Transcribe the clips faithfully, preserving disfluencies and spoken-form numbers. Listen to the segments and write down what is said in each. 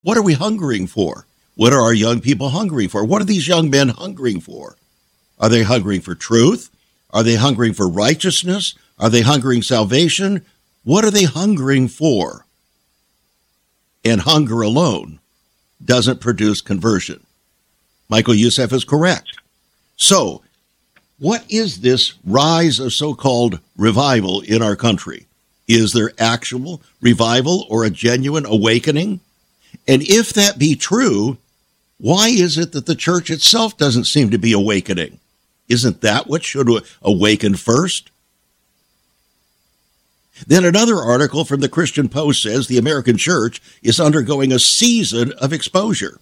What are we hungering for? What are our young people hungering for? What are these young men hungering for? Are they hungering for truth? Are they hungering for righteousness? Are they hungering salvation? What are they hungering for? And hunger alone doesn't produce conversion. Michael Youssef is correct. So, what is this rise of so-called revival in our country? Is there actual revival or a genuine awakening? And if that be true, why is it that the church itself doesn't seem to be awakening? Isn't that what should awaken first? Then another article from the Christian Post says the American church is undergoing a season of exposure.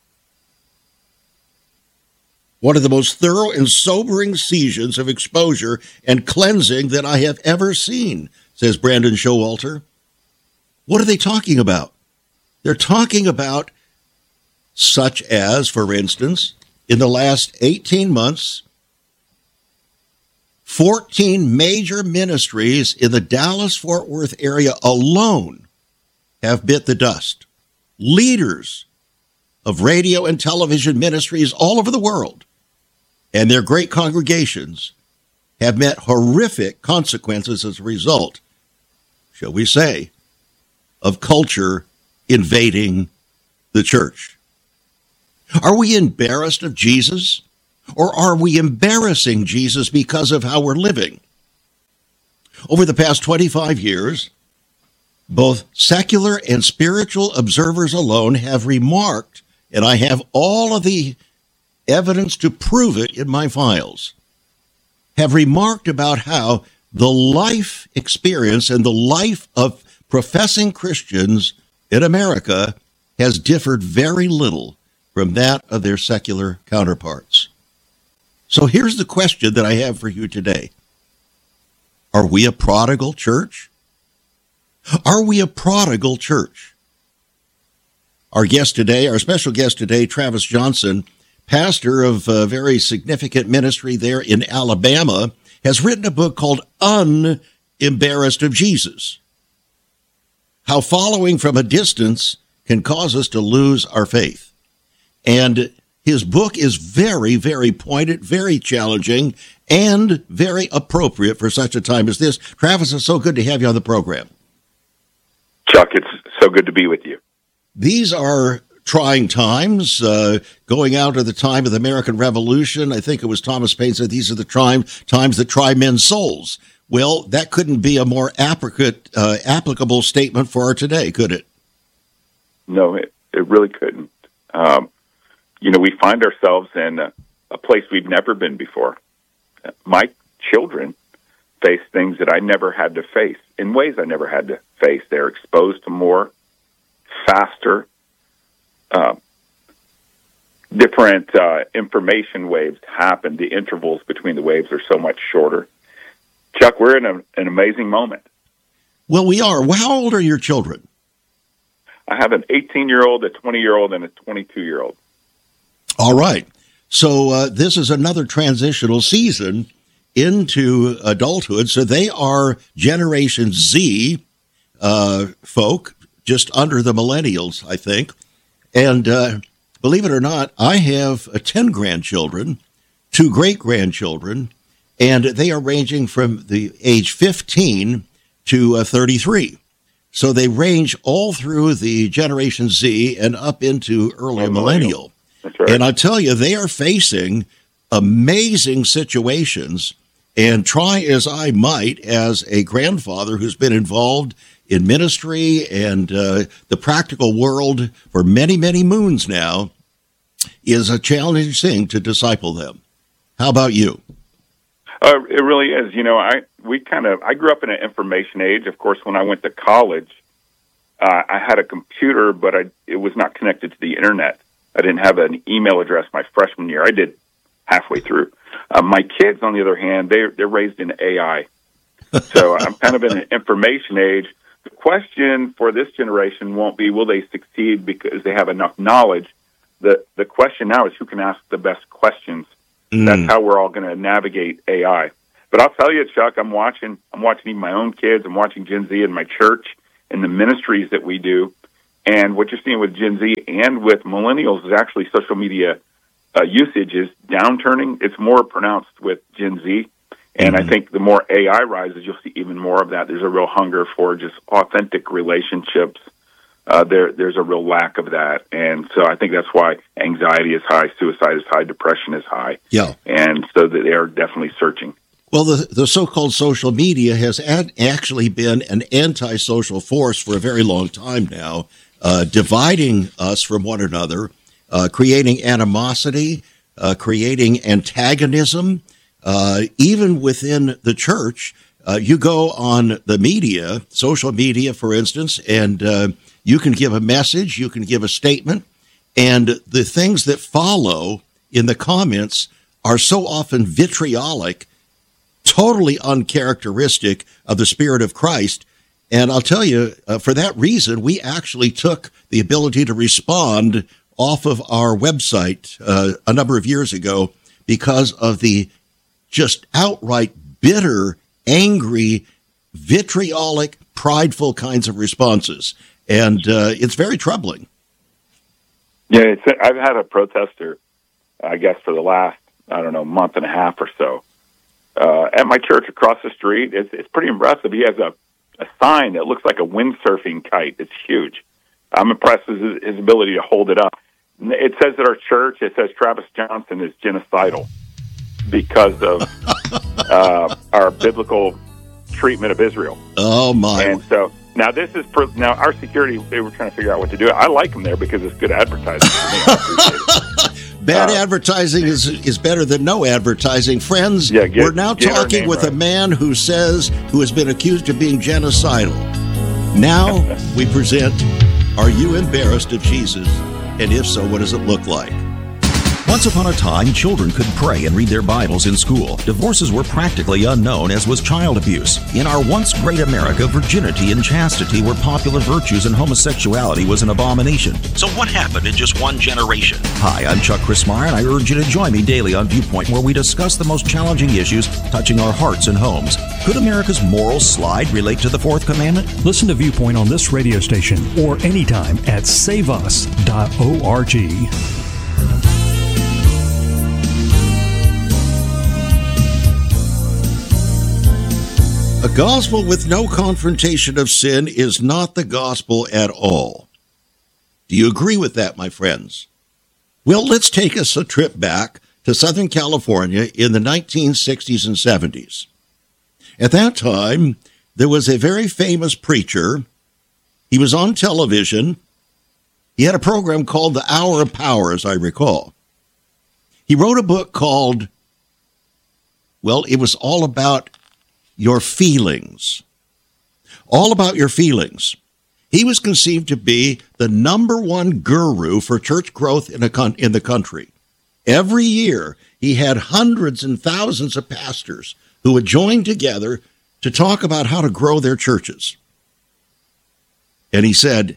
One of the most thorough and sobering seasons of exposure and cleansing that I have ever seen, says Brandon Showalter. What are they talking about? They're talking about such as, for instance, in the last eighteen months, fourteen major ministries in the Dallas-Fort Worth area alone have bit the dust. Leaders of radio and television ministries all over the world and their great congregations have met horrific consequences as a result, shall we say, of culture invading the church. Are we embarrassed of Jesus, or are we embarrassing Jesus because of how we're living? Over the past twenty-five years, both secular and spiritual observers alone have remarked, and I have all of the evidence to prove it in my files, have remarked about how the life experience and the life of professing Christians in America has differed very little from that of their secular counterparts. So here's the question that I have for you today. Are we a prodigal church? Are we a prodigal church? Our guest today, our special guest today, Travis Johnson, pastor of a very significant ministry there in Alabama, has written a book called Unembarrassed of Jesus. How following from a distance can cause us to lose our faith. And his book is very, very pointed, very challenging, and very appropriate for such a time as this. Travis, it's so good to have you on the program. Chuck, it's so good to be with you. These are trying times, uh, going out of the time of the American Revolution. I think it was Thomas Paine said these are the tri- times that try men's souls. Well, that couldn't be a more applicant, uh, applicable statement for our today, could it? No, it, it really couldn't. Um, you know, we find ourselves in a, a place we've never been before. My children face things that I never had to face, in ways I never had to face. They're exposed to more, faster, uh, different uh, information waves happen. The intervals between the waves are so much shorter. Chuck, we're in a, an amazing moment. Well, we are. Well, how old are your children? I have an eighteen-year-old, a twenty-year-old, and a twenty-two-year-old. All right. So uh, this is another transitional season into adulthood. So they are Generation Z uh, folk, just under the millennials, I think. And uh, believe it or not, I have uh, ten grandchildren, two great-grandchildren, and they are ranging from the age fifteen to uh, thirty-three. So they range all through the Generation Z and up into early oh, millennial. That's right. And I tell you, they are facing amazing situations. And try as I might, as a grandfather who's been involved in ministry and uh, the practical world for many, many moons now, is a challenging thing to disciple them. How about you? Uh, it really is. You know, I we kind of I grew up in an information age. Of course, when I went to college, uh, I had a computer, but I, it was not connected to the internet. I didn't have an email address my freshman year. I did halfway through. Uh, my kids, on the other hand, they're they're raised in A I. So I'm kind of in an information age. The question for this generation won't be will they succeed because they have enough knowledge. The the question now is who can ask the best questions. Mm. That's how we're all going to navigate A I. But I'll tell you, Chuck, I'm watching I'm watching even my own kids. I'm watching Gen Z in my church and the ministries that we do. And what you're seeing with Gen Z and with millennials is actually social media uh, usage is downturning. It's more pronounced with Gen Z. And mm-hmm. I think the more A I rises, you'll see even more of that. There's a real hunger for just authentic relationships. Uh, there, there's a real lack of that. And so I think that's why anxiety is high, suicide is high, depression is high. Yeah. And so they are definitely searching. Well, the, the so-called social media has ad- actually been an anti-social force for a very long time now, uh, dividing us from one another, uh, creating animosity, uh, creating antagonism. Uh, even within the church, uh, you go on the media, social media, for instance, and uh, you can give a message, you can give a statement, and the things that follow in the comments are so often vitriolic, totally uncharacteristic of the Spirit of Christ. And I'll tell you, uh, for that reason, we actually took the ability to respond off of our website uh, a number of years ago because of the just outright bitter, angry, vitriolic, prideful kinds of responses. And uh, it's very troubling. Yeah, it's, I've had a protester, I guess, for the last, I don't know, month and a half or so. Uh, at my church across the street, it's, it's pretty impressive. He has a, a sign that looks like a windsurfing kite. It's huge. I'm impressed with his, his ability to hold it up. It says at our church, it says Travis Johnson is genocidal because of uh, our biblical treatment of Israel. Oh, my. And so now this is, per, now our security, they were trying to figure out what to do. I like them there because it's good advertising for me. I appreciate it. Bad uh, advertising is is better than no advertising. Friends, yeah, get, we're now talking with right. a man who says, who has been accused of being genocidal. Now we present, are you embarrassed of Jesus? And if so, what does it look like? Once upon a time, children could pray and read their Bibles in school. Divorces were practically unknown, as was child abuse. In our once great America, virginity and chastity were popular virtues and homosexuality was an abomination. So what happened in just one generation? Hi, I'm Chuck Crismar, and I urge you to join me daily on Viewpoint, where we discuss the most challenging issues touching our hearts and homes. Could America's moral slide relate to the Fourth Commandment? Listen to Viewpoint on this radio station or anytime at save us dot org. A gospel with no confrontation of sin is not the gospel at all. Do you agree with that, my friends? Well, let's take us a trip back to Southern California in the nineteen sixties and seventies. At that time, there was a very famous preacher. He was on television. He had a program called The Hour of Power, as I recall. He wrote a book called, well, it was all about your feelings. All about your feelings. He was conceived to be the number one guru for church growth in, a con- in the country. Every year, he had hundreds and thousands of pastors who would join together to talk about how to grow their churches. And he said,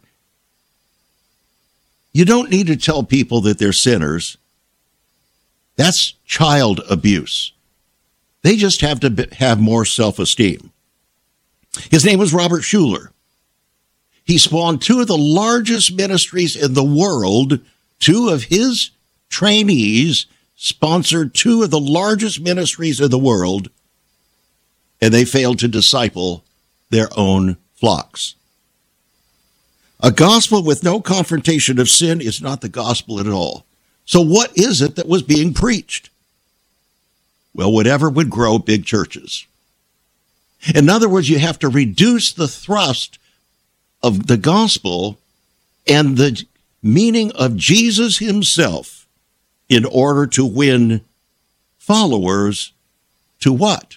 you don't need to tell people that they're sinners. That's child abuse. They just have to have more self-esteem. His name was Robert Schuller. He spawned two of the largest ministries in the world. Two of his trainees sponsored two of the largest ministries in the world, and they failed to disciple their own flocks. A gospel with no confrontation of sin is not the gospel at all. So what is it that was being preached? Well, whatever would grow big churches. In other words, you have to reduce the thrust of the gospel and the meaning of Jesus himself in order to win followers to what?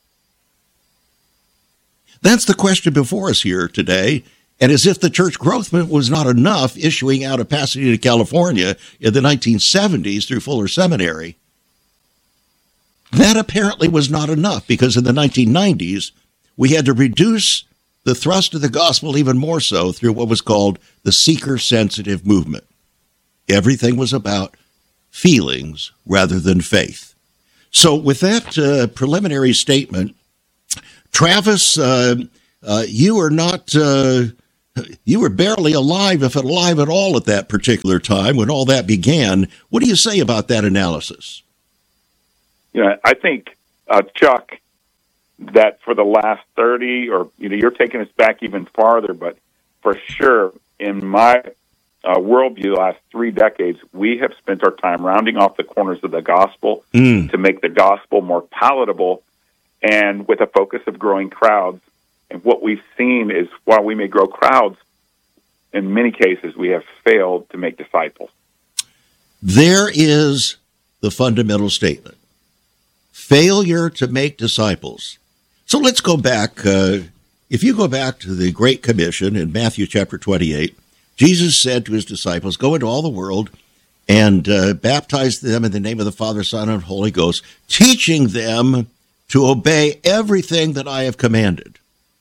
That's the question before us here today. And as if the church growth movement was not enough, issuing out of Pasadena, California in the nineteen seventies through Fuller Seminary, that apparently was not enough, because in the nineteen nineties, we had to reduce the thrust of the gospel even more so through what was called the seeker-sensitive movement. Everything was about feelings rather than faith. So with that uh, preliminary statement, Travis, uh, uh, you are not uh, You were barely alive, if alive at all, at that particular time when all that began. What do you say about that analysis? You know, I think, uh, Chuck, that for the last thirty, or you know, you're taking us back even farther, but for sure, in my uh, worldview, the last three decades, we have spent our time rounding off the corners of the gospel mm. to make the gospel more palatable, and with a focus of growing crowds. And what we've seen is, while we may grow crowds, in many cases, we have failed to make disciples. There is the fundamental statement. Failure to make disciples. So let's go back. Uh, if you go back to the Great Commission in Matthew chapter twenty-eight, Jesus said to his disciples, go into all the world and uh, baptize them in the name of the Father, Son, and Holy Ghost, teaching them to obey everything that I have commanded.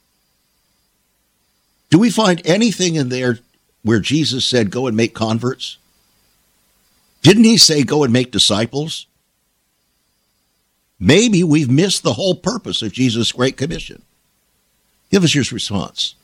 Do we find anything in there where Jesus said, go and make converts? Didn't he say, go and make disciples? Maybe we've missed the whole purpose of Jesus' Great Commission. Give us your response.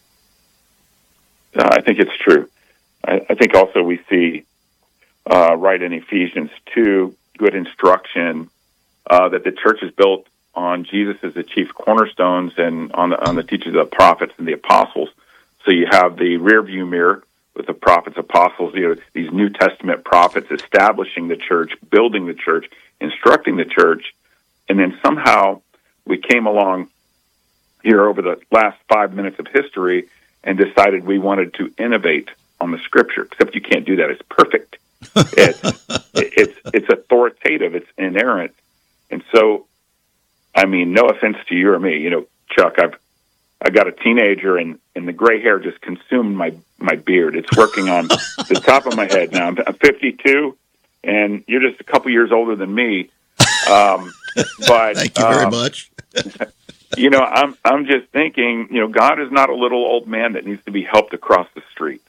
Uh, I think it's true. I, I think also we see uh, right in Ephesians two good instruction uh, that the church is built on Jesus as the chief cornerstones and on the, on the teachers of the prophets and the apostles. So you have the rear view mirror with the prophets, apostles, you know, these New Testament prophets establishing the church, building the church, instructing the church. And then somehow we came along here over the last five minutes of history and decided we wanted to innovate on the Scripture, except you can't do that. It's perfect. It's, it's, it's authoritative. It's inerrant. And so, I mean, no offense to you or me, you know, Chuck, I've I got a teenager, and, and the gray hair just consumed my, my beard. It's working on the top of my head now. I'm, I'm fifty-two, and you're just a couple years older than me. Um, but thank you very um, much. you know, I'm I'm just thinking, you know, God is not a little old man that needs to be helped across the street.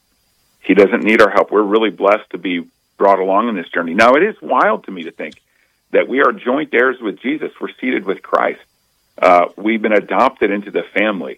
He doesn't need our help. We're really blessed to be brought along in this journey. Now, it is wild to me to think that we are joint heirs with Jesus. We're seated with Christ. Uh, we've been adopted into the family.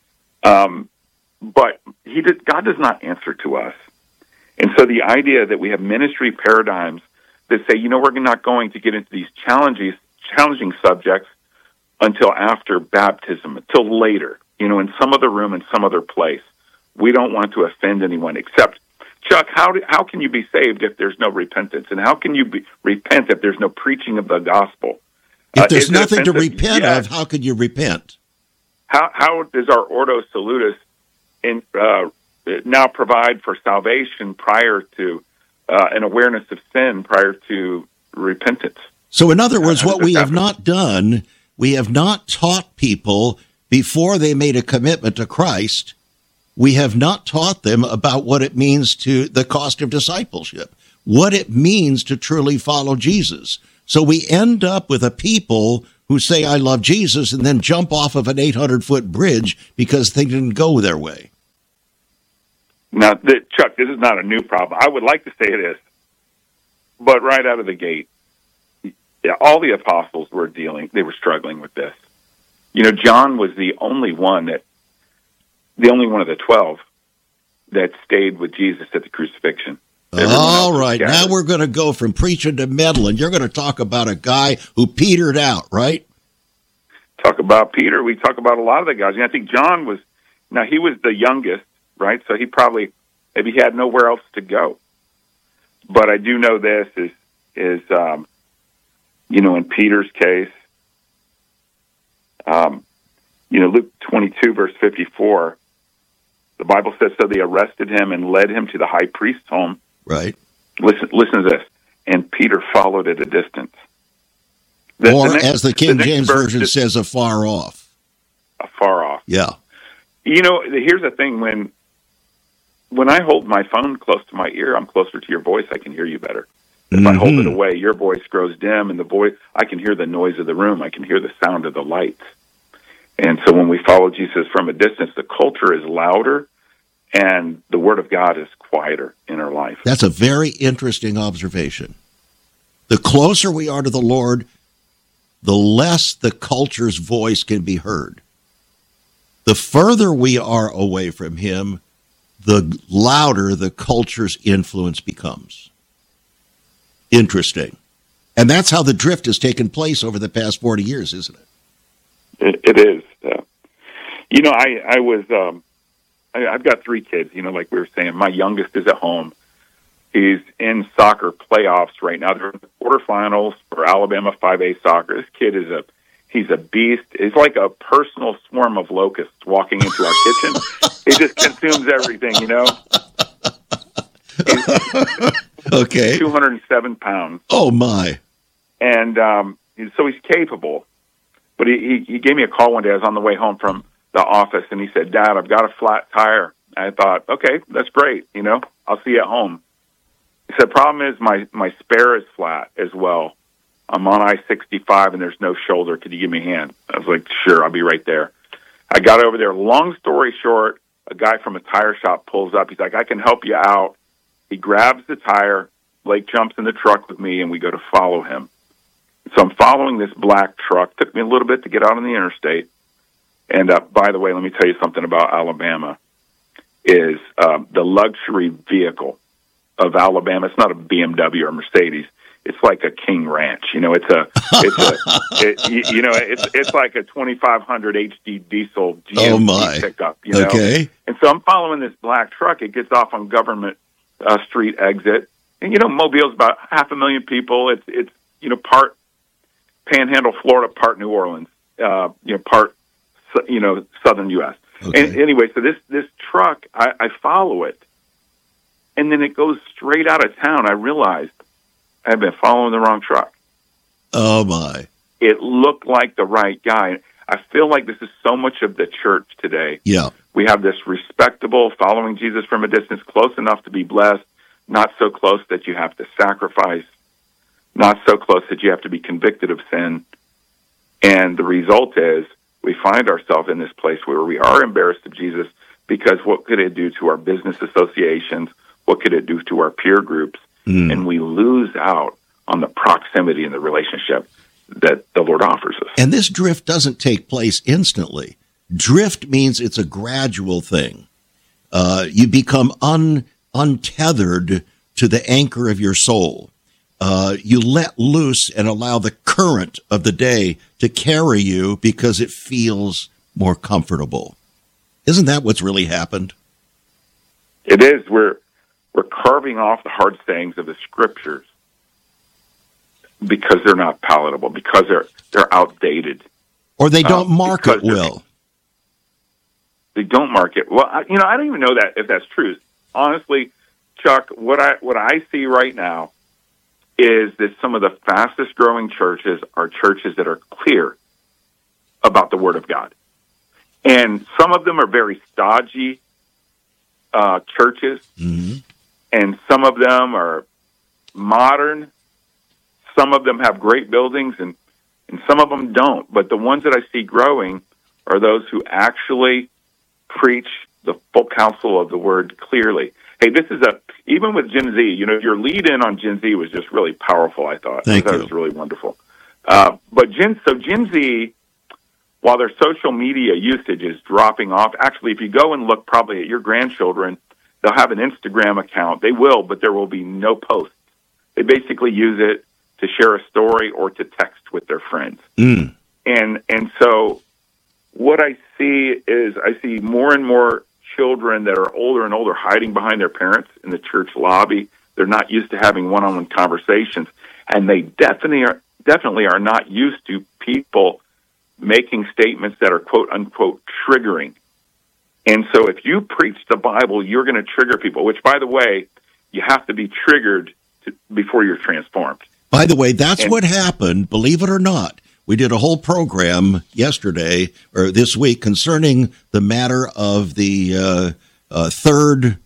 Um, but he did, God does not answer to us. And so the idea that we have ministry paradigms that say, you know, we're not going to get into these challenging, challenging subjects until after baptism, until later, you know, in some other room, in some other place. We don't want to offend anyone, except, Chuck, how do, how can you be saved if there's no repentance? And how can you be, repent if there's no preaching of the gospel? If there's uh, nothing to offensive? repent yeah. of, how could you repent? How how does our Ordo Salutis in, uh, now provide for salvation prior to uh, an awareness of sin, prior to repentance? So in other words, what we have not done, we have not taught people before they made a commitment to Christ, we have not taught them about what it means to the cost of discipleship, what it means to truly follow Jesus. So we end up with a people who say, I love Jesus, and then jump off of an eight hundred foot bridge because things didn't go their way. Now, the, Chuck, this is not a new problem. I would like to say it is. But right out of the gate, yeah, all the apostles were dealing, they were struggling with this. You know, John was the only one that, the only one of the twelve that stayed with Jesus at the crucifixion. All right, now we're going to go from preaching to meddling. You're going to talk about a guy who petered out, right? Talk about Peter. We talk about a lot of the guys. And I think John was, now he was the youngest, right? So he probably, maybe he had nowhere else to go. But I do know this is, is um, you know, in Peter's case, um, you know, Luke twenty-two, verse fifty-four, the Bible says, so they arrested him and led him to the high priest's home. Right. Listen, listen to this. And Peter followed at a distance. The, or, the next, as the King the James Version is, says, afar off. Afar off. Yeah. You know, here's the thing. When when I hold my phone close to my ear, I'm closer to your voice. I can hear you better. If mm-hmm. I hold it away, your voice grows dim, and the voice, I can hear the noise of the room. I can hear the sound of the lights. And so when we follow Jesus from a distance, the culture is louder, and the Word of God is quieter in our life. That's a very interesting observation. The closer we are to the Lord, the less the culture's voice can be heard. The further we are away from Him, the louder the culture's influence becomes. Interesting. And that's how the drift has taken place over the past forty years, isn't it? It, it is. Uh, you know, I, I was, um, I, I've got three kids, you know, like we were saying. My youngest is at home. He's in soccer playoffs right now. They're in the quarterfinals for Alabama five A soccer. This kid is a, he's a beast. He's like a personal swarm of locusts walking into our kitchen. He just consumes everything, you know? Okay. two hundred seven pounds. Oh, my. And um, so he's capable. But he, he, he gave me a call one day. I was on the way home from the office, and he said, Dad, I've got a flat tire. And I thought, okay, that's great. You know, I'll see you at home. He said, problem is my, my spare is flat as well. I'm on I sixty-five, and there's no shoulder. Could you give me a hand? I was like, sure, I'll be right there. I got over there. Long story short, a guy from a tire shop pulls up. He's like, I can help you out. He grabs the tire. Blake jumps in the truck with me, and we go to follow him. So I'm following this black truck. Took me a little bit to get out on the interstate. And uh, by the way, let me tell you something about Alabama. Is um, the luxury vehicle of Alabama? It's not a B M W or Mercedes. It's like a King Ranch. You know, it's a, it's a, it, you, you know, it's it's like a twenty-five hundred H D diesel G M C oh my. pickup. You know? Okay. And so I'm following this black truck. It gets off on Government uh, Street exit, and you know, Mobile's about half a million people. It's it's you know part Panhandle, Florida, part New Orleans, uh, you know, part you know southern U S Okay. And anyway, so this this truck, I, I follow it, and then it goes straight out of town. I realized I've been following the wrong truck. Oh, my. It looked like the right guy. I feel like this is so much of the church today. Yeah. We have this respectable, following Jesus from a distance, close enough to be blessed, not so close that you have to sacrifice, not so close that you have to be convicted of sin. And the result is we find ourselves in this place where we are embarrassed of Jesus because what could it do to our business associations? What could it do to our peer groups? Mm. And we lose out on the proximity and the relationship that the Lord offers us. And this drift doesn't take place instantly. Drift means it's a gradual thing. Uh, you become un, untethered to the anchor of your soul. Uh, you let loose and allow the current of the day to carry you because it feels more comfortable. Isn't that what's really happened? It is. We're we're carving off the hard sayings of the Scriptures because they're not palatable, because they're they're outdated, or they don't uh, mark it well. They don't mark it well. I, you know, I don't even know that if that's true. Honestly, Chuck, what I what I see right now is that some of the fastest growing churches are churches that are clear about the Word of God. And some of them are very stodgy uh, churches, mm-hmm. and some of them are modern. Some of them have great buildings, and, and some of them don't. But the ones that I see growing are those who actually preach the full counsel of the Word clearly. Hey, this is a, even with Gen Z, you know, your lead in on Gen Z was just really powerful, I thought. Thank I thought you. It was really wonderful. Uh, but Gen, so Gen Z, while their social media usage is dropping off, actually, if you go and look probably at your grandchildren, they'll have an Instagram account. They will, but there will be no posts. They basically use it to share a story or to text with their friends. Mm. And, and so what I see is I see more and more children that are older and older hiding behind their parents in the church lobby. They're not used to having one-on-one conversations, and they definitely are, definitely are not used to people making statements that are quote-unquote triggering. And so if you preach the Bible, you're going to trigger people, which, by the way, you have to be triggered to, before you're transformed. By the way, that's and, what happened, believe it or not. We did a whole program yesterday or this week concerning the matter of the uh, uh, third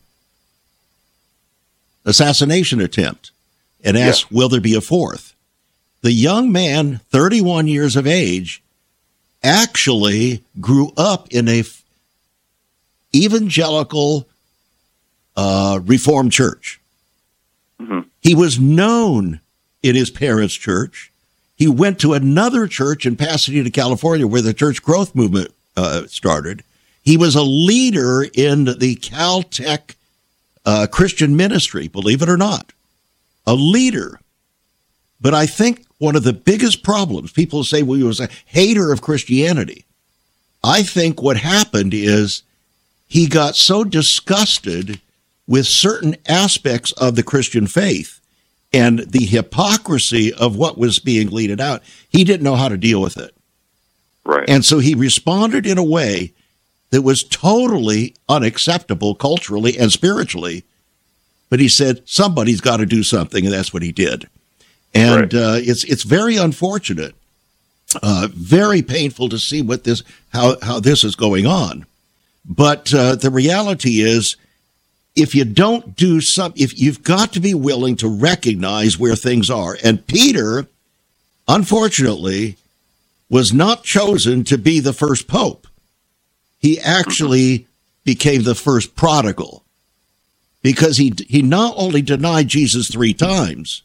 assassination attempt and asked, yeah. will there be a fourth? The young man, thirty-one years of age, actually grew up in a f- evangelical uh, Reformed church. Mm-hmm. He was known in his parents' church. He went to another church in Pasadena, California, where the church growth movement uh, started. He He was a leader in the Caltech uh, Christian ministry, believe it or not. A leader. But I think one of the biggest problems, people say, well, he was a hater of Christianity. I think what happened is he got so disgusted with certain aspects of the Christian faith and the hypocrisy of what was being leaded out, he didn't know how to deal with it. Right. And so he responded in a way that was totally unacceptable culturally and spiritually. But he said, somebody's got to do something, and that's what he did. And right. uh, it's it's very unfortunate, uh, very painful to see what this how how this is going on. But uh, the reality is, if you don't do some, if you've got to be willing to recognize where things are. And Peter, unfortunately, was not chosen to be the first pope. He actually became the first prodigal, because he he not only denied Jesus three times,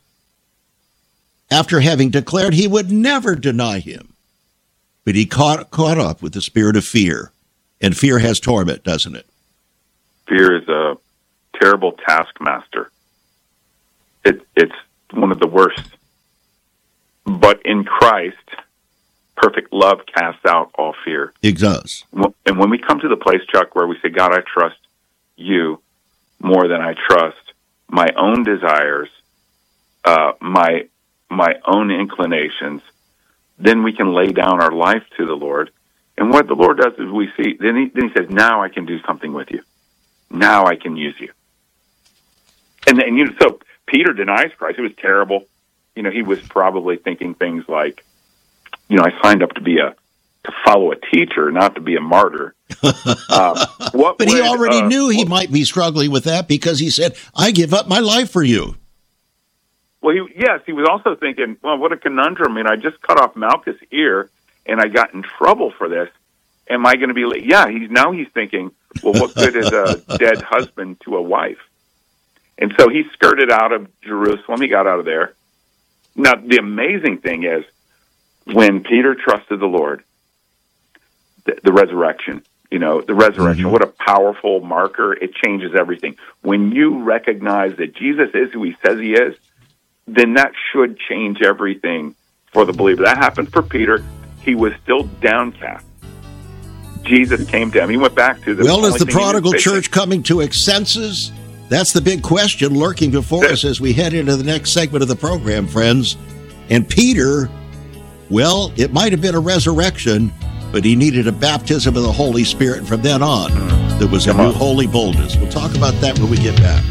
after having declared he would never deny him, but he caught caught up with the spirit of fear. And fear has torment, doesn't it? Fear is a terrible taskmaster. It, it's one of the worst. But in Christ, perfect love casts out all fear. It does. And when we come to the place, Chuck, where we say, God, I trust you more than I trust my own desires, uh, my my own inclinations, then we can lay down our life to the Lord. And what the Lord does is we see, then he, then he says, now I can do something with you. Now I can use you. And then, you know, so Peter denies Christ. It was terrible. You know, he was probably thinking things like, you know, I signed up to be a, to follow a teacher, not to be a martyr. Uh, what but would, he already uh, knew he well, might be struggling with that, because he said, I give up my life for you. Well, he, yes, he was also thinking, well, what a conundrum. I mean, I just cut off Malchus' ear, and I got in trouble for this. Am I going to be late? Yeah, he's now he's thinking, well, what good is a dead husband to a wife? And so he skirted out of Jerusalem. He got out of there. Now, the amazing thing is, when Peter trusted the Lord, the, the resurrection, you know, the resurrection, mm-hmm. what a powerful marker. It changes everything. When you recognize that Jesus is who he says he is, then that should change everything for the believer. That happened for Peter. He was still downcast. Jesus came to him. He went back to the Well, is the prodigal church coming to its senses? That's the big question lurking before us as we head into the next segment of the program, friends. And Peter, well, it might have been a resurrection, but he needed a baptism of the Holy Spirit. And from then on, there was a new holy boldness. We'll talk about that when we get back.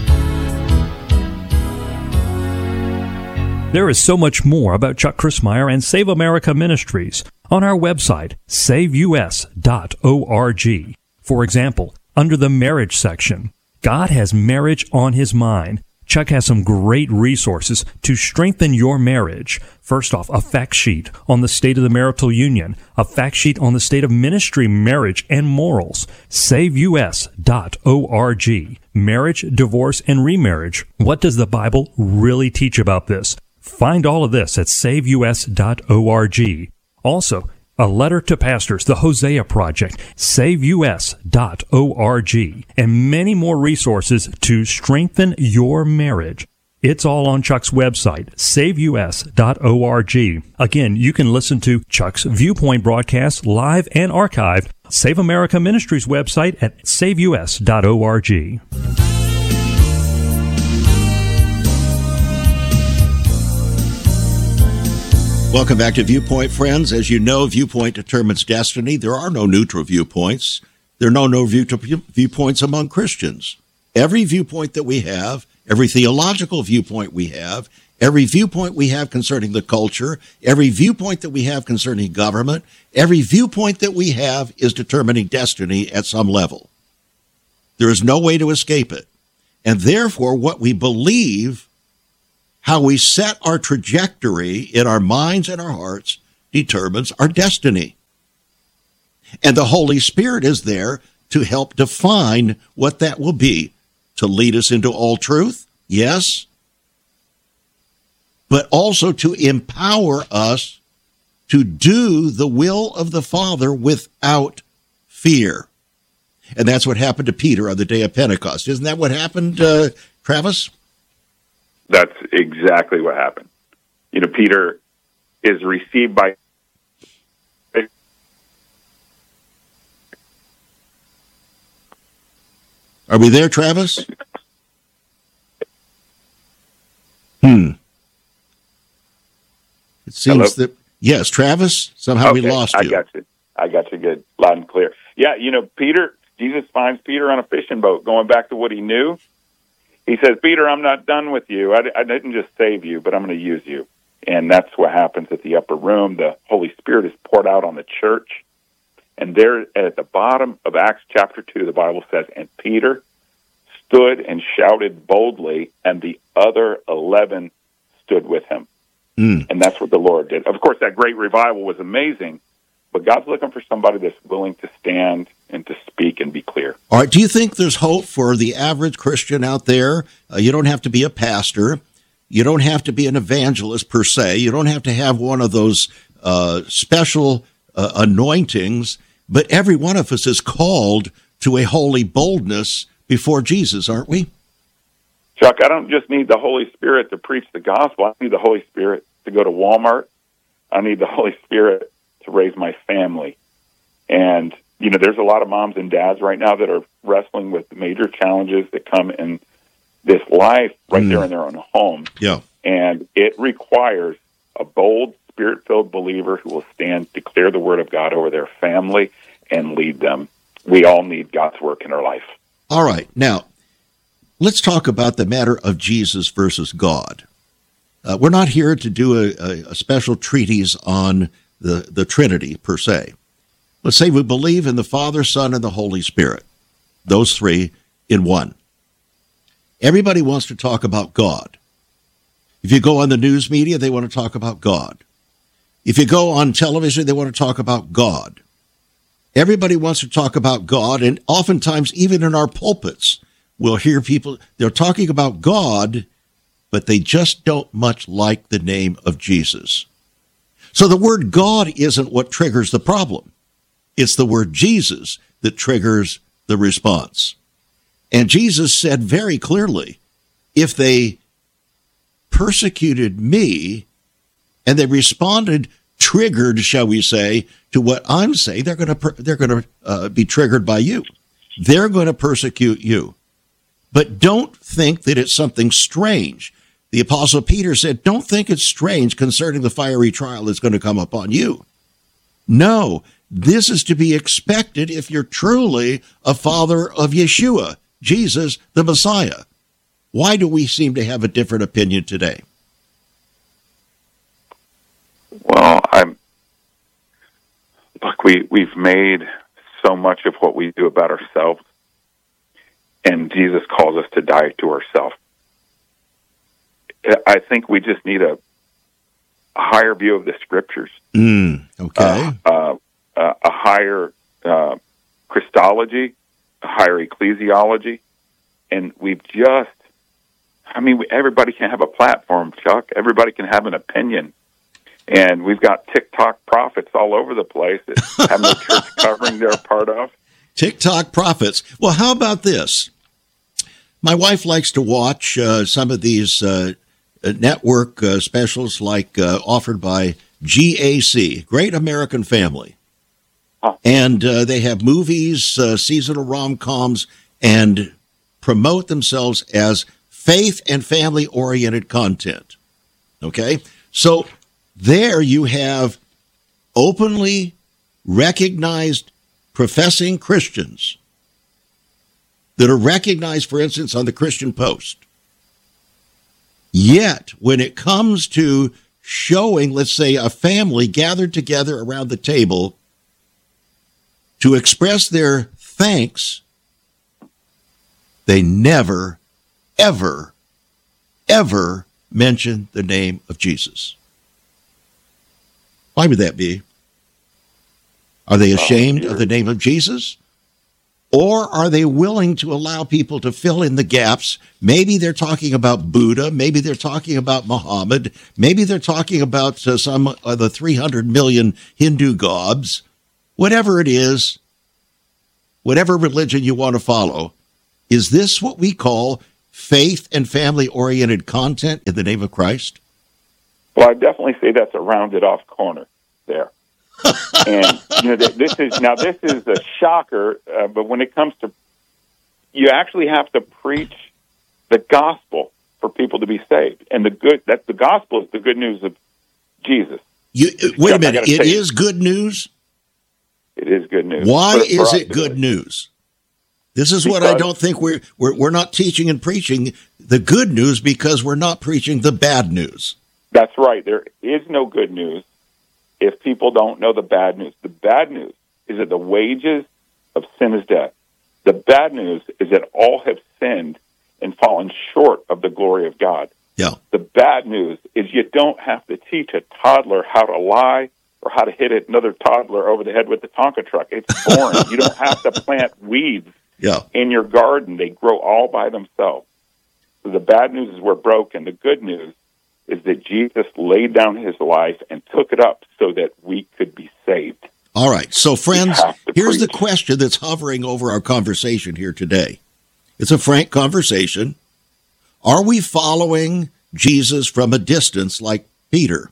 There is so much more about Chuck Crismier and Save America Ministries on our website, save u s dot org. For example, under the marriage section, God has marriage on his mind. Chuck has some great resources to strengthen your marriage. First off, a fact sheet on the state of the marital union, a fact sheet on the state of ministry, marriage, and morals. save u s dot org. Marriage, divorce, and remarriage. What does the Bible really teach about this? Find all of this at save u s dot org. Also, a letter to pastors, the Hosea Project, save u s dot org, and many more resources to strengthen your marriage. It's all on Chuck's website, save u s dot org. Again, you can listen to Chuck's Viewpoint broadcast live and archived. Save America Ministries website at save u s dot org. Welcome back to Viewpoint, friends. As you know, Viewpoint determines destiny. There are no neutral viewpoints. There are no no view viewpoints among Christians. Every viewpoint that we have, every theological viewpoint we have, every viewpoint we have concerning the culture, every viewpoint that we have concerning government, every viewpoint that we have is determining destiny at some level. There is no way to escape it. And therefore, what we believe, how we set our trajectory in our minds and our hearts, determines our destiny. And the Holy Spirit is there to help define what that will be, to lead us into all truth, yes, but also to empower us to do the will of the Father without fear. and that's what happened to Peter on the day of Pentecost. Isn't that what happened, uh, Travis? That's exactly what happened. You know, Peter is received by... Are we there, Travis? Hmm. It seems Hello? that, yes, Travis, somehow okay, we lost you. I got you. I got you good, loud and clear. Yeah, you know, Peter, Jesus finds Peter on a fishing boat, going back to what he knew. He says, Peter, I'm not done with you. I, I didn't just save you, but I'm going to use you. And that's what happens at the upper room. The Holy Spirit is poured out on the church. And there at the bottom of Acts chapter two, the Bible says, and Peter stood and shouted boldly, and the other eleven stood with him. Mm. And that's what the Lord did. Of course, that great revival was amazing, but God's looking for somebody that's willing to stand and to speak and be clear. All right. Do you think there's hope for the average Christian out there? Uh, you don't have to be a pastor. You don't have to be an evangelist per se. You don't have to have one of those uh, special uh, anointings, but every one of us is called to a holy boldness before Jesus, aren't we? Chuck, I don't just need the Holy Spirit to preach the gospel. I need the Holy Spirit to go to Walmart. I need the Holy Spirit to raise my family. And, you know, there's a lot of moms and dads right now that are wrestling with major challenges that come in this life right mm. there in their own home. Yeah. And it requires a bold, Spirit-filled believer who will stand, declare the Word of God over their family, and lead them. We all need God's work in our life. All right. Now, let's talk about the matter of Jesus versus God. Uh, we're not here to do a, a, a special treatise on the, the Trinity, per se. Let's say we believe in the Father, Son, and the Holy Spirit, those three in one. Everybody wants to talk about God. If you go on the news media, they want to talk about God. If you go on television, they want to talk about God. Everybody wants to talk about God, and oftentimes, even in our pulpits, we'll hear people, they're talking about God, but they just don't much like the name of Jesus. So the word God isn't what triggers the problem. It's the word Jesus that triggers the response. And Jesus said very clearly, if they persecuted me and they responded, triggered, shall we say, to what I'm saying, they're going to they're going to uh, be triggered by you. They're going to persecute you. But don't think that it's something strange. The Apostle Peter said, don't think it's strange concerning the fiery trial that's going to come upon you. No, this is to be expected if you're truly a follower of Yeshua, Jesus, the Messiah. Why do we seem to have a different opinion today? Well, I'm look, we, we've made so much of what we do about ourselves, and Jesus calls us to die to ourselves. I think we just need a, a higher view of the Scriptures. Mm, okay. Uh, uh, uh, a higher uh, Christology, a higher ecclesiology, and we've just, I mean, everybody can have a platform, Chuck. Everybody can have an opinion. And we've got TikTok prophets all over the place that have no church covering they're a part of. TikTok prophets. Well, how about this? My wife likes to watch uh, some of these uh, network uh, specials like uh, offered by G A C, Great American Family. Huh. And uh, they have movies, uh, seasonal rom-coms, and promote themselves as faith and family-oriented content. Okay? So there you have openly recognized professing Christians that are recognized, for instance, on the Christian Post. Yet, when it comes to showing, let's say, a family gathered together around the table to express their thanks, they never, ever, ever mention the name of Jesus. Why would that be? Are they ashamed of the name of Jesus? Or are they willing to allow people to fill in the gaps? Maybe they're talking about Buddha. Maybe they're talking about Muhammad. Maybe they're talking about uh, some of the three hundred million Hindu gods. Whatever it is, whatever religion you want to follow, is this what we call faith and family-oriented content in the name of Christ? Well, I definitely say that's a rounded off corner there. And you know, this is now this is a shocker, uh, but when it comes to, you actually have to preach the gospel for people to be saved, and the good that the gospel is the good news of Jesus. You, wait a minute, it is good news? It is good news. Why for, is for it good news? This is because, what I don't think we're, we're we're not teaching and preaching the good news because we're not preaching the bad news. That's right. There is no good news if people don't know the bad news. The bad news is that the wages of sin is death. The bad news is that all have sinned and fallen short of the glory of God. Yeah. The bad news is you don't have to teach a toddler how to lie or how to hit another toddler over the head with the Tonka truck. It's boring. You don't have to plant weeds yeah. in your garden. They grow all by themselves. So the bad news is we're broken. The good news is that Jesus laid down his life and took it up so that we could be saved. All right. So, friends, here's preach. the question that's hovering over our conversation here today. It's a frank conversation. Are we following Jesus from a distance like Peter?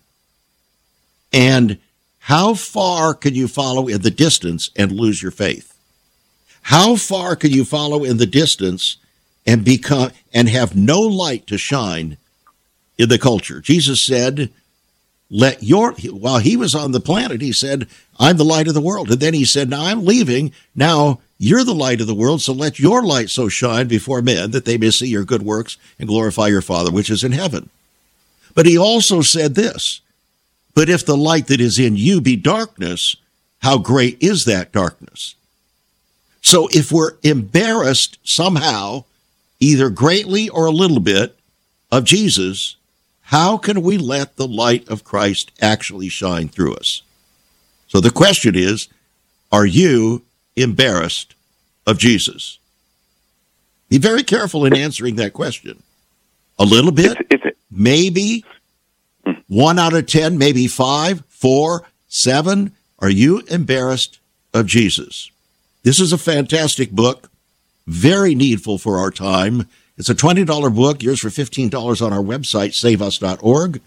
And how far can you follow in the distance and lose your faith? How far can you follow in the distance and become and have no light to shine in the culture? Jesus said, let your, while he was on the planet, he said, I'm the light of the world. And then he said, now I'm leaving. Now you're the light of the world. So let your light so shine before men that they may see your good works and glorify your Father, which is in heaven. But he also said this, but if the light that is in you be darkness, how great is that darkness? So if we're embarrassed somehow, either greatly or a little bit, of Jesus, how can we let the light of Christ actually shine through us? So the question is, are you embarrassed of Jesus? Be very careful in answering that question. A little bit, It's, it's, maybe, one out of ten, maybe five, four, seven. Are you embarrassed of Jesus? This is a fantastic book, very needful for our time. It's a twenty dollars book, yours for fifteen dollars on our website, save us dot org.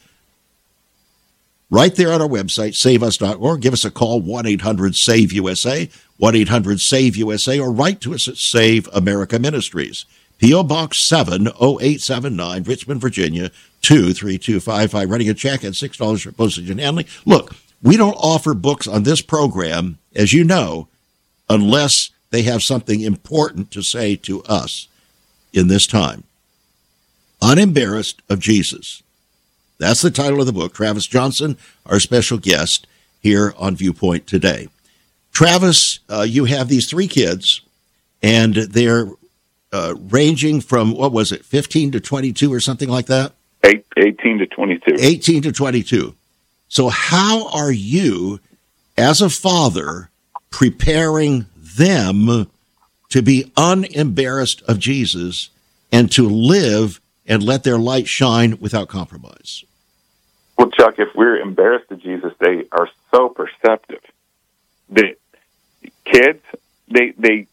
Right there on our website, save us dot org. Give us a call, one eight hundred save U S A, one eight hundred save U S A, or write to us at Save America Ministries. P O. Box seven oh eight seven nine, Richmond, Virginia, two three two five five. Writing a check at six dollars for postage and handling. Look, we don't offer books on this program, as you know, unless they have something important to say to us in this time. Unembarrassed of Jesus. That's the title of the book. Travis Johnson, our special guest here on Viewpoint today. Travis, uh, you have these three kids, and they're uh, ranging from, what was it, fifteen to twenty-two or something like that? Eight, eighteen to twenty-two. eighteen to twenty-two. So how are you, as a father, preparing them to be unembarrassed of Jesus and to live and let their light shine without compromise? Well, Chuck, if we're embarrassed of Jesus, they are so perceptive. The kids, they they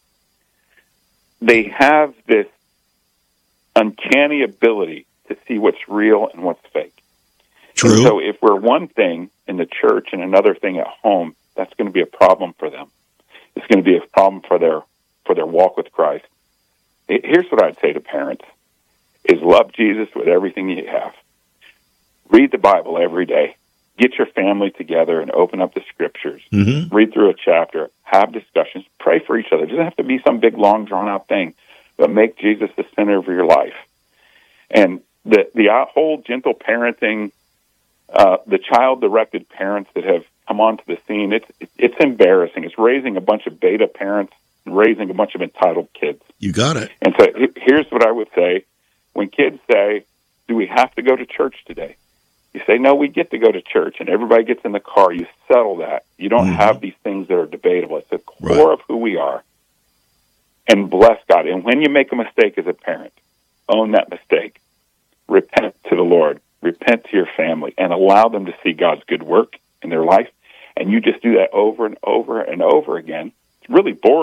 they have this uncanny ability to see what's real and what's fake. True. And so if we're one thing in the church and another thing at home, that's going to be a problem for them. It's going to be a problem for their for their walk with Christ. Here's what I'd say to parents, is love Jesus with everything you have. Read the Bible every day. Get your family together and open up the Scriptures. Mm-hmm. Read through a chapter. Have discussions. Pray for each other. It doesn't have to be some big, long, drawn-out thing, but make Jesus the center of your life. And the, the whole gentle parenting, uh, the child-directed parents that have come onto the scene, it's, it's embarrassing. It's raising a bunch of beta parents and raising a bunch of entitled kids. You got it. And so here's what I would say. When kids say, do we have to go to church today? You say, no, we get to go to church, and everybody gets in the car. You settle that. You don't mm-hmm. have these things that are debatable. It's the core right. of who we are. And bless God. And when you make a mistake as a parent, own that mistake. Repent to the Lord. Repent to your family, and allow them to see God's good work in their life. And you just do that over and over and over again. It's really boring.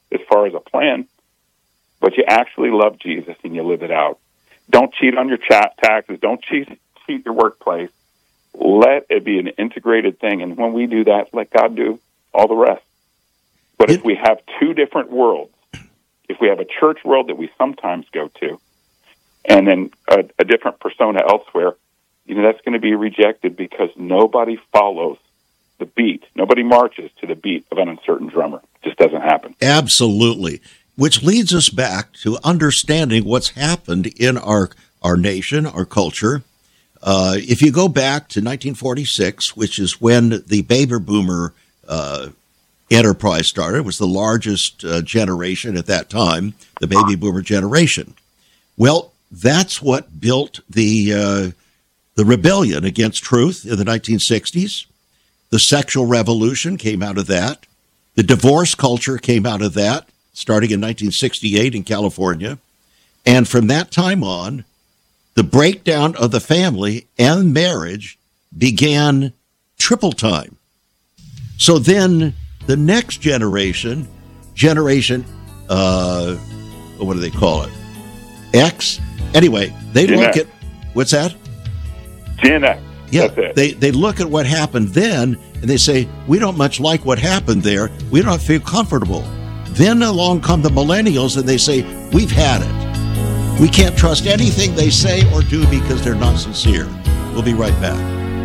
as far as a plan, but you actually love Jesus and you live it out. Don't cheat on your chat taxes. Don't cheat, cheat your workplace. Let it be an integrated thing. And when we do that, let God do all the rest. But if we have two different worlds, if we have a church world that we sometimes go to, and then a, a different persona elsewhere, you know, that's going to be rejected because nobody follows the beat. Nobody marches to the beat of an uncertain drummer. It just doesn't happen. Absolutely. Which leads us back to understanding what's happened in our, our nation, our culture. Uh, if you go back to nineteen forty-six, which is when the baby boomer uh, enterprise started, it was the largest uh, generation at that time, the baby boomer generation. Well, that's what built the uh, the rebellion against truth in the nineteen sixties. The sexual revolution came out of that. The divorce culture came out of that, starting in nineteen sixty-eight in California. And from that time on, the breakdown of the family and marriage began triple time. So then the next generation, generation, uh, what do they call it? X? Anyway, they Gen look X. at, what's that? Gen X. Yeah, That's it. they, they look at what happened then, and they say, we don't much like what happened there. We don't feel comfortable. Then along come the millennials, and they say, we've had it. We can't trust anything they say or do because they're not sincere. We'll be right back.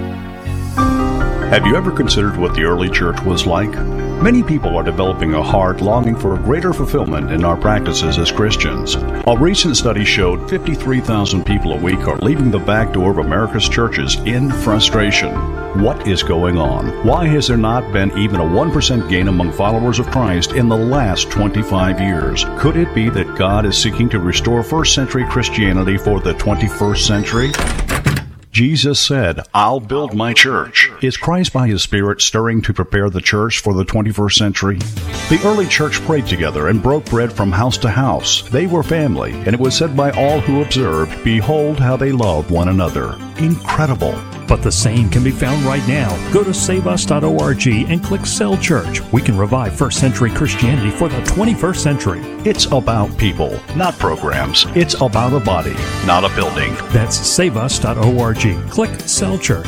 Have you ever considered what the early church was like? Many people are developing a heart longing for a greater fulfillment in our practices as Christians. A recent study showed fifty-three thousand people a week are leaving the back door of America's churches in frustration. What is going on? Why has there not been even a one percent gain among followers of Christ in the last twenty-five years? Could it be that God is seeking to restore first century Christianity for the twenty-first century? Jesus said, I'll build my church. Is Christ by His Spirit stirring to prepare the church for the twenty-first century? The early church prayed together and broke bread from house to house. They were family, and it was said by all who observed, behold how they love one another. Incredible. But the same can be found right now. Go to save us dot org and click Cell Church. We can revive first century Christianity for the twenty-first century. It's about people, not programs. It's about a body, not a building. That's save us dot org. Click Cell Church.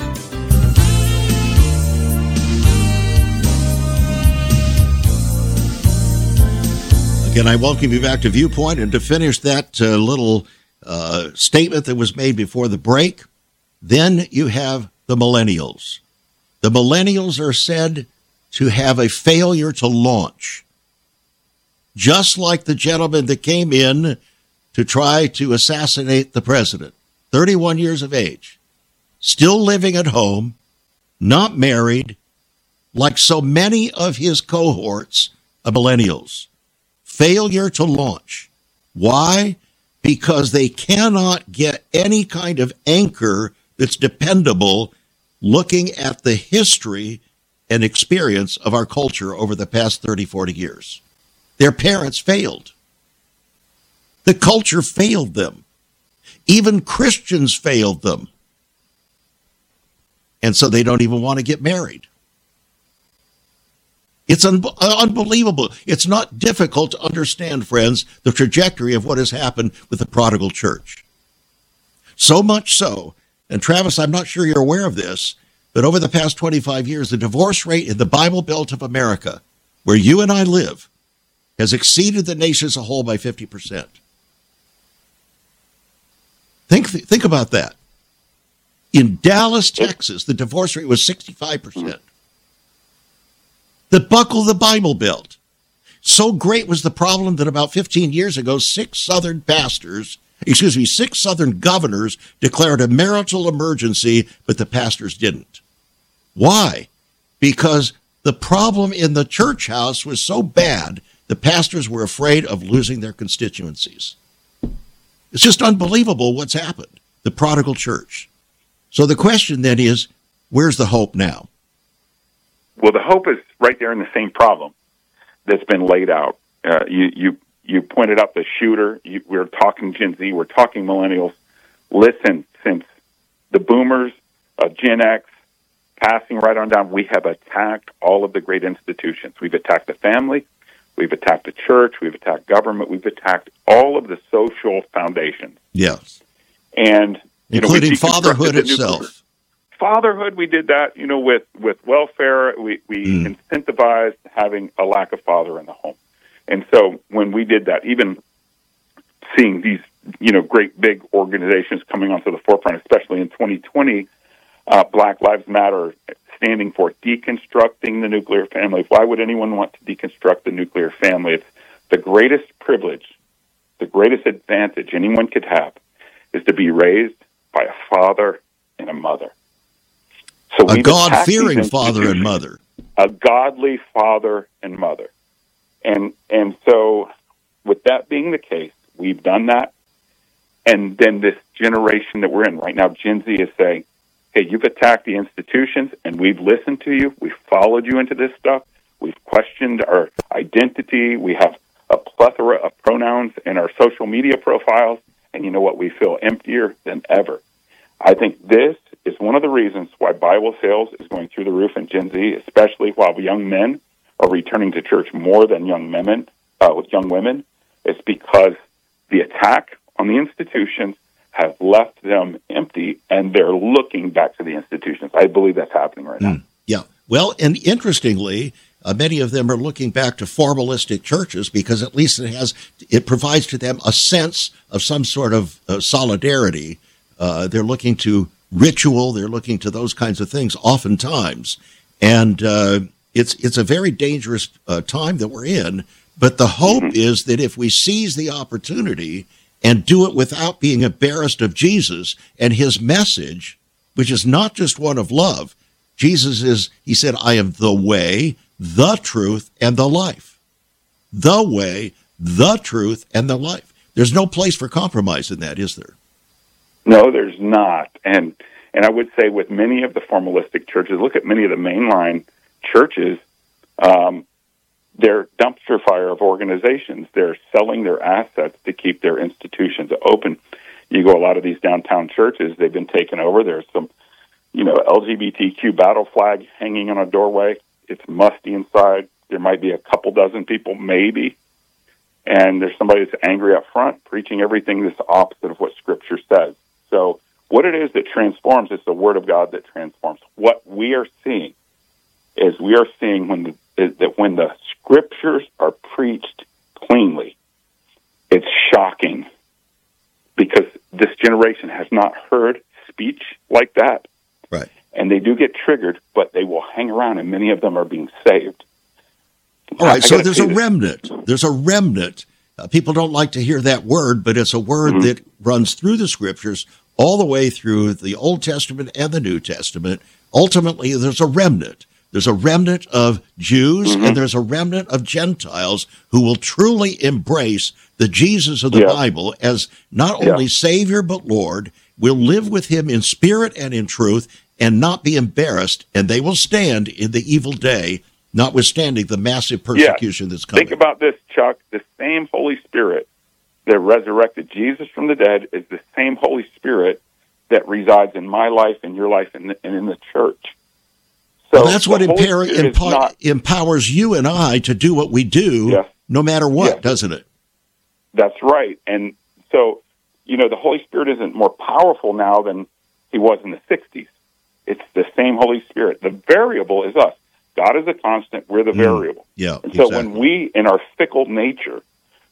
Again, I welcome you back to Viewpoint, and to finish that uh, little uh, statement that was made before the break, then you have the millennials. The millennials are said to have a failure to launch. Just like the gentleman that came in to try to assassinate the president, thirty-one years of age, still living at home, not married, like so many of his cohorts of millennials. Failure to launch. Why? Because they cannot get any kind of anchor that's dependable looking at the history and experience of our culture over the past thirty, forty years. Their parents failed. The culture failed them. Even Christians failed them. And so they don't even want to get married. It's un- unbelievable. It's not difficult to understand, friends, the trajectory of what has happened with the prodigal church. So much so, and Travis, I'm not sure you're aware of this, but over the past twenty-five years, the divorce rate in the Bible Belt of America, where you and I live, has exceeded the nation as a whole by fifty percent. Think, think about that. In Dallas, Texas, the divorce rate was sixty-five percent. The buckle the Bible Belt. So great was the problem that about fifteen years ago, six Southern pastors, excuse me, six Southern governors declared a marital emergency, but the pastors didn't. Why? Because the problem in the church house was so bad, the pastors were afraid of losing their constituencies. It's just unbelievable what's happened, the prodigal church. So the question then is, where's the hope now? Well, the hope is right there in the same problem that's been laid out. Uh, you, you, you pointed out the shooter. You, we're talking Gen Z. We're talking millennials. Listen, since the boomers, uh, Gen X, passing right on down, we have attacked all of the great institutions. We've attacked the family. We've attacked the church. We've attacked government. We've attacked all of the social foundations. Yes. And, you including know, fatherhood itself. Fatherhood, we did that, you know, with, with welfare. We, we mm. incentivized having a lack of father in the home. And so when we did that, even seeing these, you know, great big organizations coming onto the forefront, especially in twenty twenty, uh, Black Lives Matter standing for deconstructing the nuclear family. Why would anyone want to deconstruct the nuclear family? It's the greatest privilege, the greatest advantage anyone could have is to be raised by a father and a mother. So a God-fearing father and mother. A godly father and mother. And and so with that being the case, we've done that. And then this generation that we're in right now, Gen Z, is saying, hey, you've attacked the institutions, and we've listened to you. We've followed you into this stuff. We've questioned our identity. We have a plethora of pronouns in our social media profiles. And you know what? We feel emptier than ever. I think this is one of the reasons why Bible sales is going through the roof in Gen Z, especially while young men are returning to church more than young women. Uh, with young women, it's because the attack on the institutions has left them empty, and they're looking back to the institutions. I believe that's happening right now. Mm, yeah. Well, and interestingly, uh, many of them are looking back to formalistic churches because at least it has it provides to them a sense of some sort of uh, solidarity. Uh, they're looking to ritual. They're looking to those kinds of things oftentimes. And uh, it's it's a very dangerous uh, time that we're in. But the hope mm-hmm. is that if we seize the opportunity and do it without being embarrassed of Jesus and his message, which is not just one of love. Jesus is, he said, I am the way, the truth, and the life. The way, the truth, and the life. There's no place for compromise in that, is there? No, there's not. And and I would say with many of the formalistic churches, look at many of the mainline churches, um, they're dumpster fire of organizations. They're selling their assets to keep their institutions open. You go a lot of these downtown churches, they've been taken over. There's some, you know, L G B T Q battle flag hanging on a doorway. It's musty inside. There might be a couple dozen people, maybe. And there's somebody that's angry up front, preaching everything that's opposite of what Scripture says. So what it is that transforms is the Word of God that transforms. What we are seeing is we are seeing when the, is that when the Scriptures are preached cleanly, it's shocking because this generation has not heard speech like that. Right. And they do get triggered, but they will hang around, and many of them are being saved. All right, so there's a remnant. There's a remnant. Uh, people don't like to hear that word, but it's a word mm-hmm. that runs through the Scriptures all the way through the Old Testament and the New Testament. Ultimately, there's a remnant. There's a remnant of Jews, mm-hmm. and there's a remnant of Gentiles who will truly embrace the Jesus of the yeah. Bible as not only yeah. Savior but Lord, will live with him in spirit and in truth, and not be embarrassed, and they will stand in the evil day, notwithstanding the massive persecution yeah. that's coming. Think about this, Chuck. The same Holy Spirit that resurrected Jesus from the dead is the same Holy Spirit that resides in my life, in your life, and in, in the church. So well, that's what empower, empower, not, empowers you and I to do what we do, yes. no matter what, yes. doesn't it? That's right. And so, you know, the Holy Spirit isn't more powerful now than he was in the sixties. It's the same Holy Spirit. The variable is us. God is a constant. We're the mm. variable. Yeah, and so exactly. when we, in our fickle nature,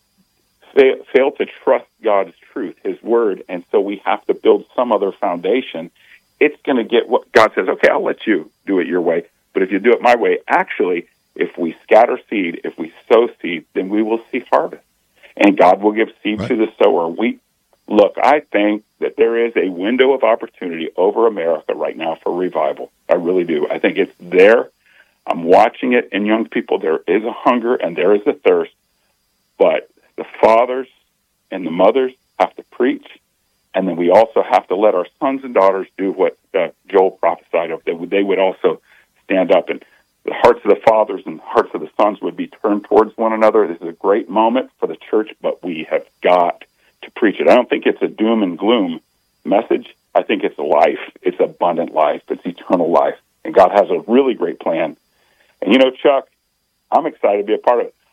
fail, fail to trust God's truth, his word, and so we have to build some other foundation, it's going to get what God says, okay, I'll let you do it your way. But if you do it my way, actually, if we scatter seed, if we sow seed, then we will see harvest. And God will give seed right. to the sower. We Look, I think that there is a window of opportunity over America right now for revival. I really do. I think it's there. I'm watching it in young people. There is a hunger and there is a thirst. But the fathers and the mothers have to preach. And then we also have to let our sons and daughters do what uh, Joel prophesied of. They would, they would also stand up, and the hearts of the fathers and the hearts of the sons would be turned towards one another. This is a great moment for the church, but we have got to preach it. I don't think it's a doom and gloom message. I think it's a life. It's abundant life. It's eternal life. And God has a really great plan. And, you know, Chuck, I'm excited to be a part of it. I'm,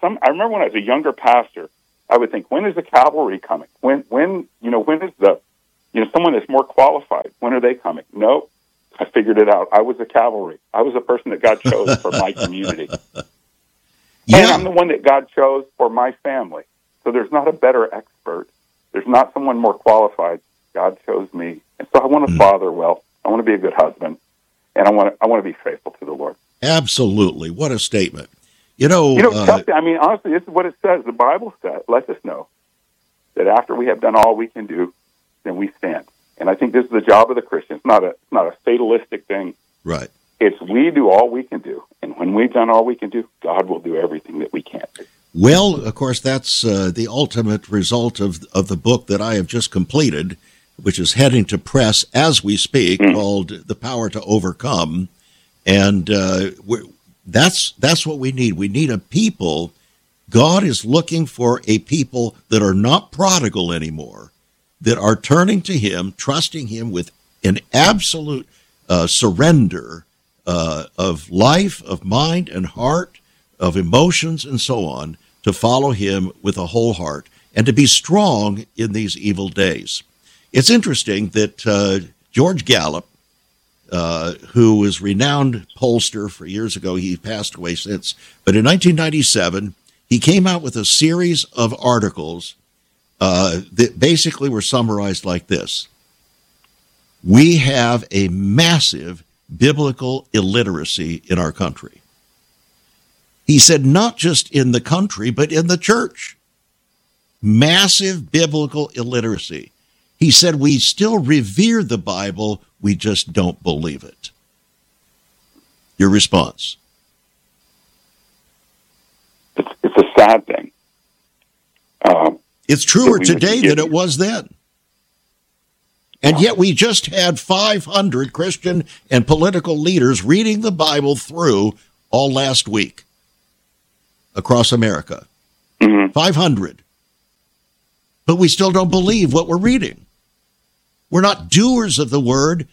some, I remember when I was a younger pastor, I would think, when is the cavalry coming? When, when, you know, when is the, you know, someone that's more qualified? When are they coming? No, I figured it out. I was the cavalry. I was the person that God chose for my community. Yeah. And I'm the one that God chose for my family. So there's not a better expert. There's not someone more qualified. God chose me. And so I want to mm. father well. I want to be a good husband. And I want to, I want to be faithful to the Lord. Absolutely. What a statement. You know, you know, uh, I mean, honestly, this is what it says. The Bible says, lets us know that after we have done all we can do, then we stand. And I think this is the job of the Christian. It's not a, it's not a fatalistic thing. Right. It's we do all we can do. And when we've done all we can do, God will do everything that we can't do. Well, of course, that's uh, the ultimate result of of the book that I have just completed, which is heading to press as we speak, mm. called The Power to Overcome. And uh, we're, that's that's what we need. We need a people. God is looking for a people that are not prodigal anymore, that are turning to him, trusting him with an absolute uh, surrender uh, of life, of mind and heart, of emotions and so on, to follow him with a whole heart and to be strong in these evil days. It's interesting that uh, George Gallup, uh, who was renowned pollster for years ago, he passed away since, but in nineteen ninety-seven, he came out with a series of articles uh, that basically were summarized like this. We have a massive biblical illiteracy in our country. He said not just in the country, but in the church. Massive biblical illiteracy. He said we still revere the Bible, we just don't believe it. Your response? It's, it's a sad thing. Um, it's truer today than it was then. And yet we just had five hundred Christian and political leaders reading the Bible through all last week across America. Mm-hmm. five hundred. But we still don't believe what we're reading. We're not doers of the word,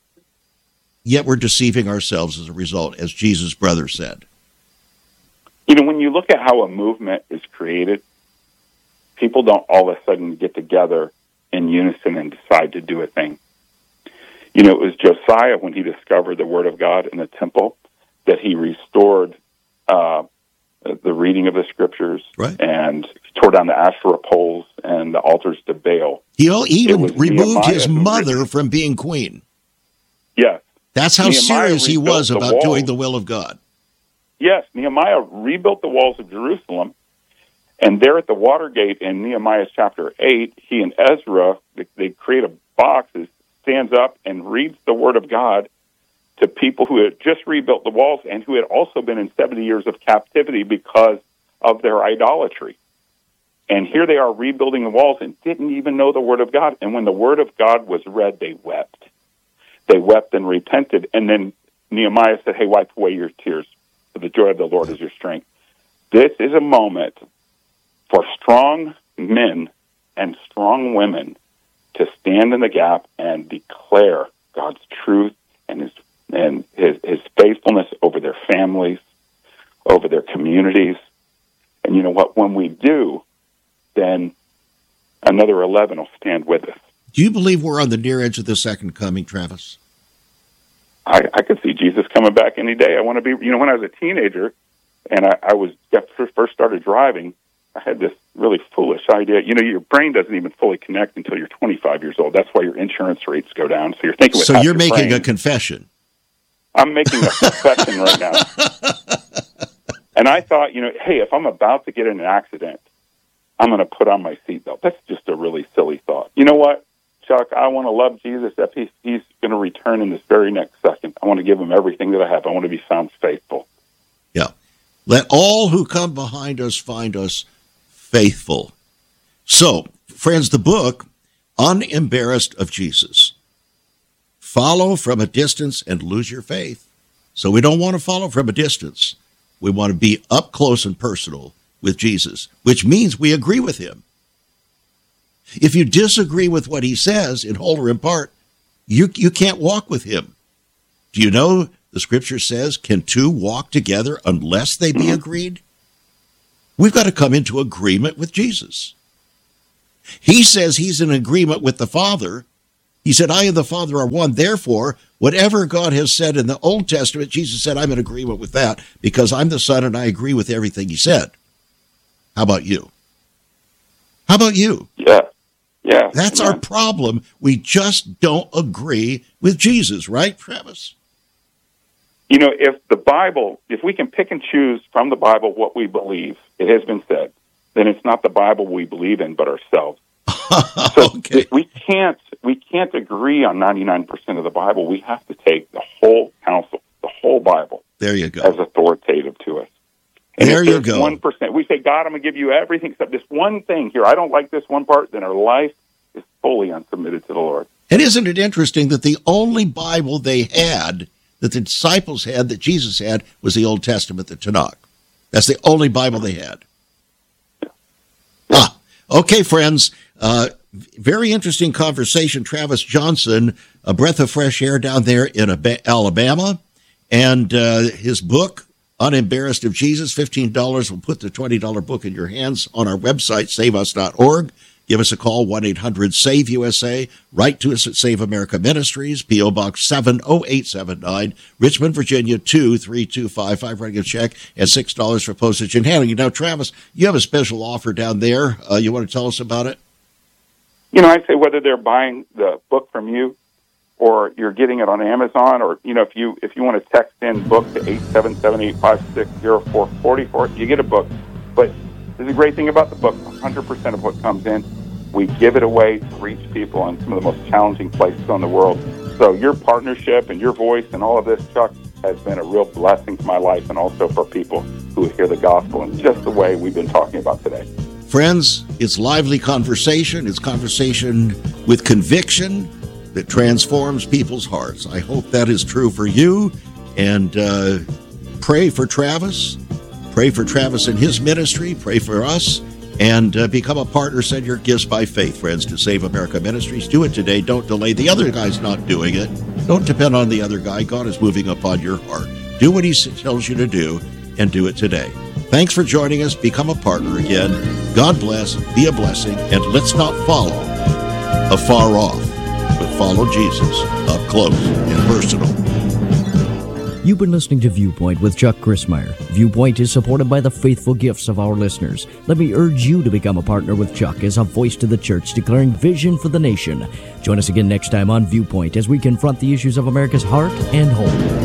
yet we're deceiving ourselves as a result, as Jesus' brother said. You know, when you look at how a movement is created, people don't all of a sudden get together in unison and decide to do a thing. You know, it was Josiah, when he discovered the Word of God in the temple, that he restored uh, the reading of the Scriptures, right, and tore down the Asherah poles and the altars to Baal. He even removed Nehemiah his mother from being queen. Yes. That's how Nehemiah serious he was about walls. doing the will of God. Yes, Nehemiah rebuilt the walls of Jerusalem, and there at the Watergate in Nehemiah chapter eight, he and Ezra, they, they create a box that stands up and reads the Word of God to people who had just rebuilt the walls and who had also been in seventy years of captivity because of their idolatry. And here they are rebuilding the walls and didn't even know the Word of God. And when the Word of God was read, they wept. They wept and repented. And then Nehemiah said, hey, wipe away your tears, for the joy of the Lord is your strength. This is a moment for strong men and strong women to stand in the gap and declare God's truth and his and his, his faithfulness over their families, over their communities. And you know what? When we do, then another eleven will stand with us. Do you believe we're on the near edge of the second coming, Travis? I, I could see Jesus coming back any day. I want to be, you know, when I was a teenager and I, I was first started driving, I had this really foolish idea. You know, your brain doesn't even fully connect until you're twenty-five years old. That's why your insurance rates go down. So you're thinking with So you're making brain. a confession. I'm making a confession right now. And I thought, you know, hey, if I'm about to get in an accident, I'm going to put on my seatbelt. That's just a really silly thought. You know what, Chuck? I want to love Jesus. If he's, he's going to return in this very next second, I want to give him everything that I have. I want to be found faithful. Yeah. Let all who come behind us find us faithful. So, friends, the book, Unembarrassed of Jesus. Follow from a distance and lose your faith. So we don't want to follow from a distance. We want to be up close and personal with Jesus, which means we agree with him. If you disagree with what he says in whole or in part, you, you can't walk with him. Do you know the scripture says, can two walk together unless they be agreed? We've got to come into agreement with Jesus. He says he's in agreement with the Father. He said, I and the Father are one. Therefore, whatever God has said in the Old Testament, Jesus said, I'm in agreement with that because I'm the Son and I agree with everything he said. How about you? How about you? Yeah. Yeah. That's Amen. our problem. We just don't agree with Jesus, right, Travis? You know, if the Bible, if we can pick and choose from the Bible what we believe, it has been said, then it's not the Bible we believe in, but ourselves. So Okay. we can't we can't agree on ninety-nine percent of the Bible. We have to take the whole counsel, the whole Bible, There you go. as authoritative to us. And There if you there's go. one percent, we say, God, I'm going to give you everything except this one thing here. I don't like this one part. Then our life is fully unsubmitted to the Lord. And isn't it interesting that the only Bible they had, that the disciples had, that Jesus had, was the Old Testament, the Tanakh. That's the only Bible they had. Ah, okay, friends. Uh, very interesting conversation. Travis Johnson, A Breath of Fresh Air down there in Alabama. And uh, his book, Unembarrassed of Jesus, fifteen dollars. We'll put the twenty dollars book in your hands on our website, save us dot org. Give us a call, one eight hundred save U S A. Write to us at Save America Ministries, P O. Box seven oh eight seven nine, Richmond, Virginia, two three two five five. Writing a check at six dollars for postage and handling. Now, Travis, you have a special offer down there. Uh, you want to tell us about it? You know, I'd say whether they're buying the book from you or you're getting it on Amazon, or, you know, if you if you want to text in book to eight seven seven, eight five six, zero four four four, you get a book. But there's a great thing about the book. one hundred percent of what comes in, we give it away to reach people in some of the most challenging places on the world. So your partnership and your voice and all of this, Chuck, has been a real blessing to my life and also for people who hear the gospel in just the way we've been talking about today. Friends, it's lively conversation. It's conversation with conviction that transforms people's hearts. I hope that is true for you. And uh, pray for Travis. Pray for Travis and his ministry. Pray for us. And uh, become a partner. Send your gifts by faith, friends, to Save America Ministries. Do it today. Don't delay. The other guy's not doing it. Don't depend on the other guy. God is moving upon your heart. Do what he tells you to do, and do it today. Thanks for joining us. Become a partner again. God bless. Be a blessing. And let's not follow afar off, but follow Jesus up close and personal. You've been listening to Viewpoint with Chuck Crismier. Viewpoint is supported by the faithful gifts of our listeners. Let me urge you to become a partner with Chuck as a voice to the church declaring vision for the nation. Join us again next time on Viewpoint as we confront the issues of America's heart and home.